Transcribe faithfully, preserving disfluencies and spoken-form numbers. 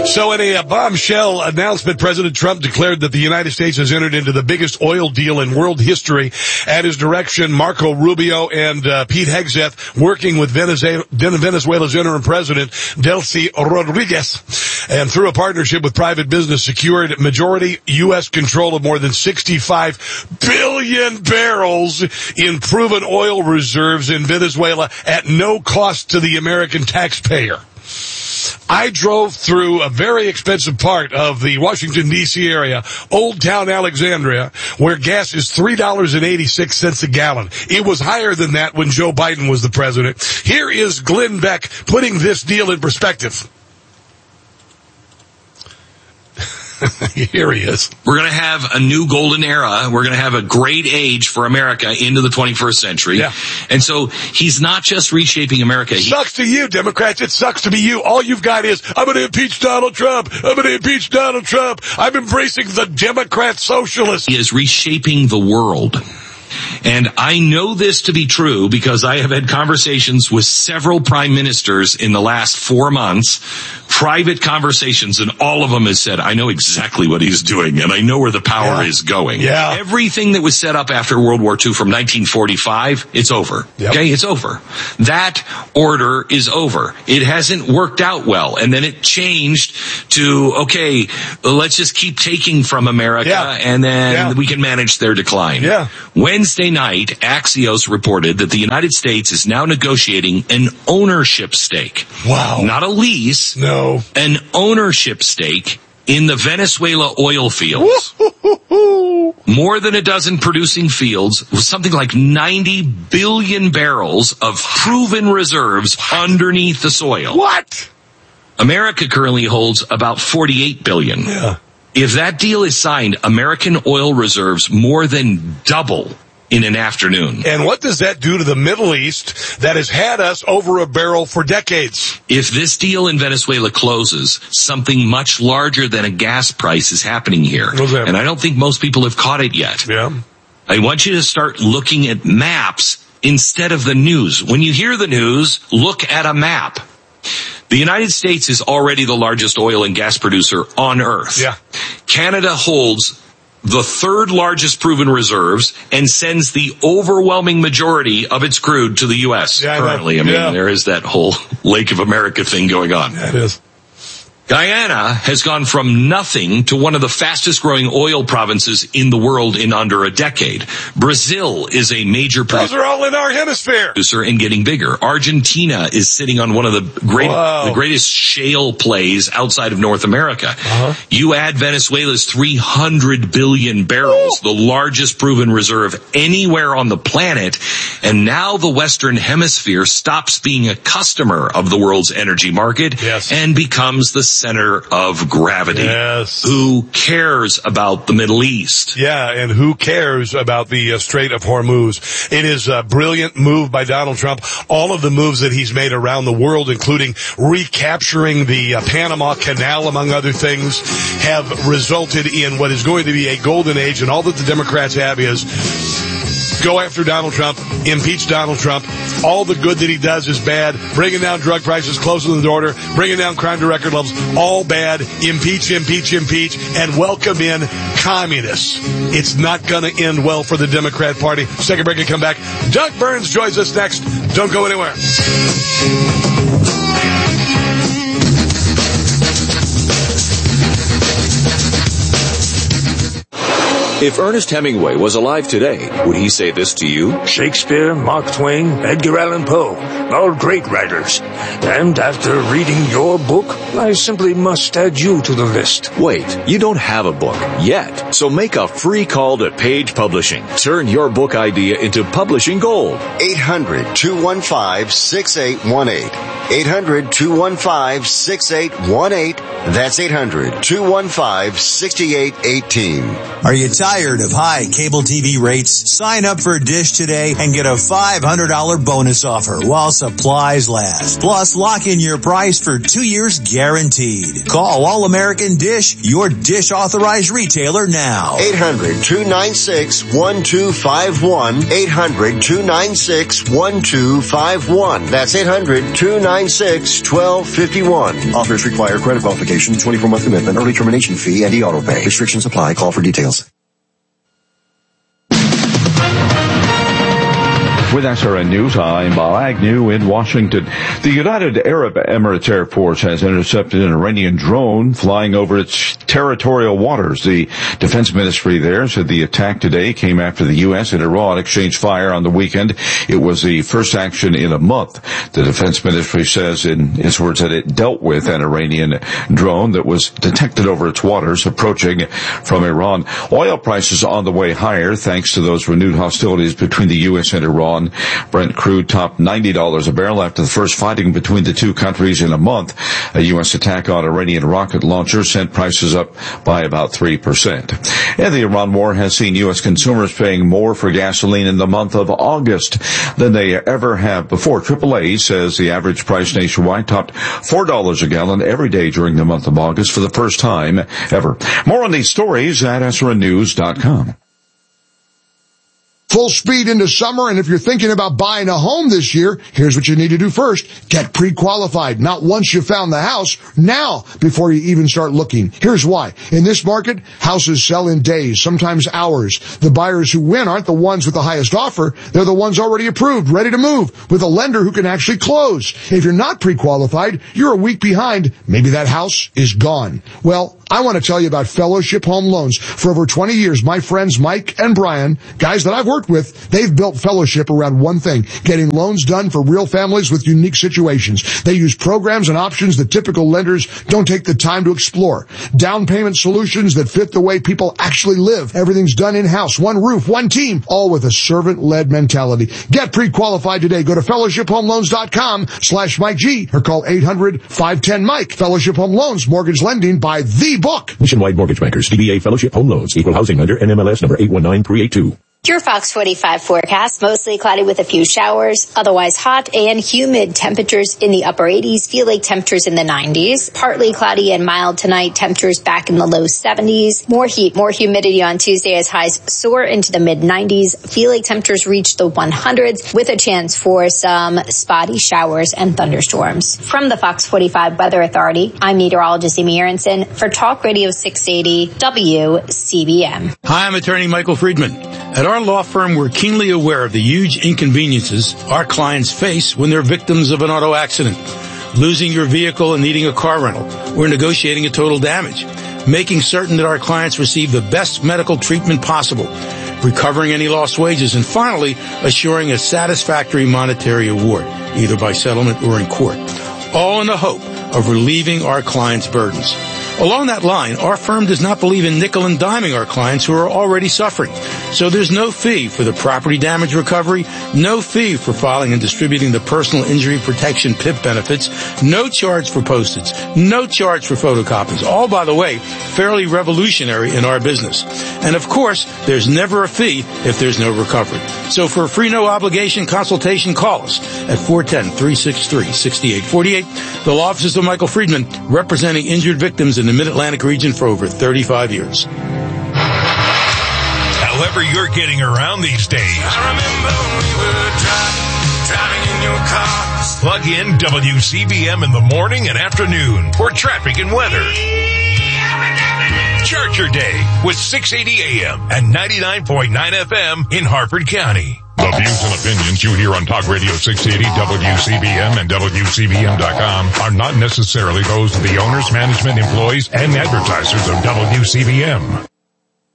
So in a bombshell announcement, President Trump declared that the United States has entered into the biggest oil deal in world history. At his direction, Marco Rubio and uh, Pete Hegseth, working with Venezuela, Venezuela's interim president, Delcy Rodriguez, and through a partnership with private business, secured majority U S control of more than sixty-five billion barrels in proven oil reserves in Venezuela at no cost to the American taxpayer. I drove through a very expensive part of the Washington, D C area, Old Town Alexandria, where gas is three dollars and eighty-six cents a gallon. It was higher than that when Joe Biden was the president. Here is Glenn Beck putting this deal in perspective. Here he is. We're going to have a new golden era. We're going to have a great age for America into the twenty-first century. Yeah. And so he's not just reshaping America. It sucks to you, Democrats. It sucks to be you. All you've got is, I'm going to impeach Donald Trump. I'm going to impeach Donald Trump. I'm embracing the Democrat socialist. He is reshaping the world. And I know this to be true because I have had conversations with several prime ministers in the last four months, private conversations, and all of them has said, I know exactly what he's doing, and I know where the power yeah. is going. Yeah. Everything that was set up after World War Two from nineteen forty-five, it's over. Yep. Okay, it's over. That order is over. It hasn't worked out well. And then it changed to, okay, let's just keep taking from America, yeah. and then yeah. we can manage their decline. Yeah. Wednesday night, Axios reported that the United States is now negotiating an ownership stake. Wow. Not a lease. No. An ownership stake in the Venezuela oil fields. More than a dozen producing fields with something like ninety billion barrels of proven reserves underneath the soil. What? America currently holds about forty-eight billion. Yeah. If that deal is signed, American oil reserves more than double in an afternoon. And what does that do to the Middle East that has had us over a barrel for decades? If this deal in Venezuela closes, something much larger than a gas price is happening here. And I don't think most people have caught it yet. Yeah. I want you to start looking at maps instead of the news. When you hear the news, look at a map. The United States is already the largest oil and gas producer on Earth. Yeah. Canada holds the third largest proven reserves and sends the overwhelming majority of its crude to the U S yeah, currently. I, I mean, yeah. there is that whole Lake of America thing going on. Yeah, it is. Guyana has gone from nothing to one of the fastest growing oil provinces in the world in under a decade. Brazil is a major Those are all in our hemisphere. producer and getting bigger. Argentina is sitting on one of the great, the greatest shale plays outside of North America. Uh-huh. You add Venezuela's three hundred billion barrels, Ooh. the largest proven reserve anywhere on the planet, and now the Western Hemisphere stops being a customer of the world's energy market yes. and becomes the center of gravity. Yes. Who cares about the Middle East? Yeah, and who cares about the uh, Strait of Hormuz? It is a brilliant move by Donald Trump. All of the moves that he's made around the world, including recapturing the uh, Panama Canal, among other things, have resulted in what is going to be a golden age, and all that the Democrats have is go after Donald Trump, impeach Donald Trump. All the good that he does is bad. Bringing down drug prices closer than the border, bringing down crime to record levels, all bad. Impeach, impeach, impeach, and welcome in communists. It's not going to end well for the Democrat Party. Let's take a break and come back. Doug Burns joins us next. Don't go anywhere. If Ernest Hemingway was alive today, would he say this to you? Shakespeare, Mark Twain, Edgar Allan Poe, all great writers. And after reading your book, I simply must add you to the list. Wait, you don't have a book yet. So make a free call to Page Publishing. Turn your book idea into publishing gold. eight hundred, two one five, six eight one eight. eight hundred, two one five, six eight one eight. That's eight hundred, two one five, six eight one eight. Are you tired of high cable T V rates? Sign up for Dish today and get a five hundred dollars bonus offer while supplies last. Plus, lock in your price for two years guaranteed. Call All American Dish, your Dish authorized retailer now. eight hundred, two nine six, one two five one. eight hundred, two nine six, one two five one. That's eight hundred, two nine six, one two five one. Offers require credit qualification application, twenty-four month commitment, early termination fee, and e-auto pay. Restrictions apply. Call for details. With S R N News, I'm Bob Agnew in Washington. The United Arab Emirates Air Force has intercepted an Iranian drone flying over its territorial waters. The defense ministry there said the attack today came after the U S and Iran exchanged fire on the weekend. It was the first action in a month. The defense ministry says in its words that it dealt with an Iranian drone that was detected over its waters approaching from Iran. Oil prices on the way higher thanks to those renewed hostilities between the U S and Iran. Brent crude topped ninety dollars a barrel after the first fighting between the two countries in a month. A U S attack on Iranian rocket launchers sent prices up by about three percent. And the Iran war has seen U S consumers paying more for gasoline in the month of August than they ever have before. triple A says the average price nationwide topped four dollars a gallon every day during the month of August for the first time ever. More on these stories at S R N news dot com. Full speed into summer, and if you're thinking about buying a home this year, here's what you need to do first. Get pre-qualified. Not once you found the house, now before you even start looking. Here's why. In this market, houses sell in days, sometimes hours. The buyers who win aren't the ones with the highest offer. They're the ones already approved, ready to move, with a lender who can actually close. If you're not pre-qualified, you're a week behind. Maybe that house is gone. Well, I want to tell you about Fellowship Home Loans. For over twenty years, my friends Mike and Brian, guys that I've worked with, they've built Fellowship around one thing, getting loans done for real families with unique situations. They use programs and options that typical lenders don't take the time to explore. Down payment solutions that fit the way people actually live. Everything's done in-house, one roof, one team, all with a servant-led mentality. Get pre-qualified today. Go to fellowship home loans dot com slash Mike G or call eight hundred, five one zero, Mike. Fellowship Home Loans, mortgage lending by the book. Nationwide Mortgage Bankers, D B A Fellowship Home Loans, Equal Housing Lender, N M L S number eight one nine three eight two. Your Fox forty-five forecast, mostly cloudy with a few showers, otherwise hot and humid. Temperatures in the upper eighties, feel like temperatures in the nineties. Partly cloudy and mild tonight, temperatures back in the low seventies. More heat, more humidity on Tuesday as highs soar into the mid nineties. Feel like temperatures reach the hundreds with a chance for some spotty showers and thunderstorms. From the Fox forty-five Weather Authority, I'm meteorologist Amy Aronson for Talk Radio six eighty W C B M. Hi, I'm attorney Michael Friedman. At our law firm, we're keenly aware of the huge inconveniences our clients face when they're victims of an auto accident, losing your vehicle and needing a car rental, or negotiating a total damage, making certain that our clients receive the best medical treatment possible, recovering any lost wages, and finally, assuring a satisfactory monetary award, either by settlement or in court, all in the hope of relieving our clients' burdens. Along that line, our firm does not believe in nickel and diming our clients who are already suffering. So there's no fee for the property damage recovery, no fee for filing and distributing the personal injury protection P I P benefits, no charge for postage, no charge for photocopies. All, by the way, fairly revolutionary in our business. And of course, there's never a fee if there's no recovery. So for a free no obligation consultation, call us at four one zero, three six three, six eight four eight. The law offices of Michael Friedman, representing injured victims in the Mid-Atlantic region for over thirty-five years. However you're getting around these days, I remember when we were driving, driving in your car. Plug in W C B M in the morning and afternoon for traffic and weather. Start your day with six eighty A M and ninety-nine point nine F M in Harford County. The views and opinions you hear on Talk Radio six eighty, W C B M, and W C B M dot com are not necessarily those of the owners, management, employees, and advertisers of W C B M.